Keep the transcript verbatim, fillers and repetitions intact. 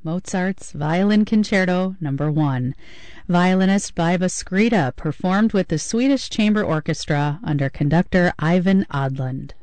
Mozart's Violin Concerto Number one. Violinist Biba Skrita performed with the Swedish Chamber Orchestra under conductor Ivan Odland.